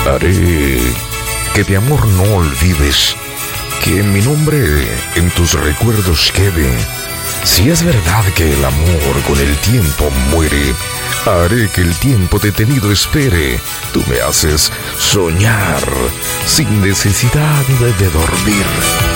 Haré que de amor no olvides, que mi nombre en tus recuerdos quede. Si es verdad que el amor con el tiempo muere, haré que el tiempo detenido espere. Tú me haces soñar sin necesidad de dormir.